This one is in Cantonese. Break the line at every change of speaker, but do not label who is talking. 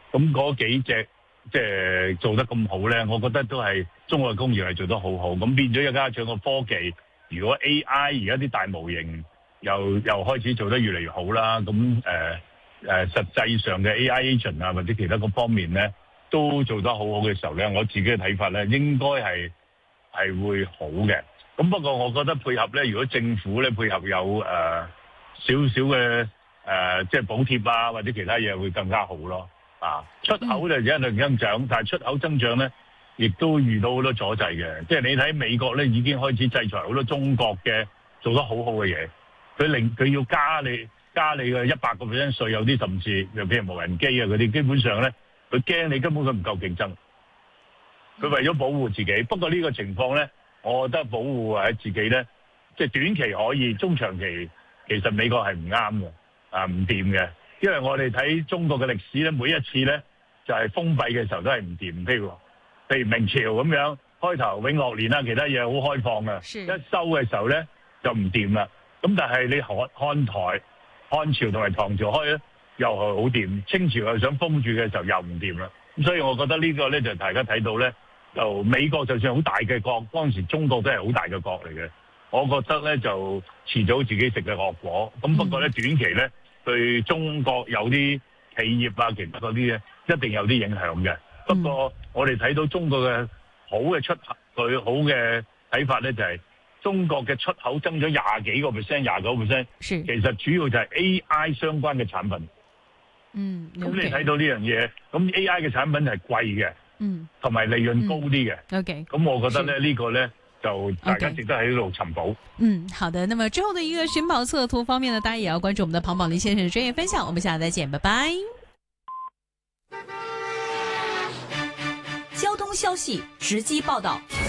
咁嗰幾隻即係做得咁好咧，我覺得都係中國嘅工業係做得好好。咁變咗又加上個科技，如果 AI 而家啲大模型又開始做得越嚟越好啦，咁實際上嘅 AI agent 啊或者其他嗰方面咧都做得好好嘅時候咧，我自己嘅睇法咧應該係會好嘅。咁不過我覺得配合咧，如果政府咧配合有少少嘅即係補貼啊或者其他嘢會更加好咯。出口就一路增長，但係出口增長咧，亦都遇到好多阻滯嘅。即係你睇美國咧，已經開始制裁好多中國嘅做得好好嘅嘢。佢要加你嘅100%稅，有啲甚至尤其係無人機啊嗰啲，基本上咧佢驚你根本佢唔夠競爭。佢為咗保護自己，不過呢個情況咧，我覺得保護喺自己咧，即係短期可以，中長期其實美國係唔啱嘅，唔掂嘅。因為我哋睇中國嘅歷史咧，每一次咧就係封閉嘅時候都係唔掂。譬如明朝咁樣，開頭永樂年啦，其他嘢好開放嘅，一收嘅時候咧就唔掂啦。咁但係你漢朝同埋唐朝開咧又係好掂，清朝又想封住嘅時候又唔掂啦。咁所以我覺得呢個咧就大家睇到咧，就美國就算好大嘅國，當時中國都係好大嘅國嚟嘅。我覺得咧就遲早自己食嘅惡果。咁不過咧短期咧，對中國有啲企業啊，其他嗰啲嘢一定有啲影響嘅。不過我哋睇到中國嘅好嘅佢好嘅睇法咧，就係中國嘅出口增長20幾個%、29%，其實主要就係 AI 相關嘅產品。咁你睇到呢樣嘢，咁 AI 嘅產品係貴嘅，同埋利潤高啲嘅。咁我覺得咧呢個咧就大家值得喺度尋寶。
好的。那麼之後的一個尋寶策圖方面呢，大家也要關注我們的龐寶林先生的專業分享。我們下次再見，拜拜。
交通消息直擊報道。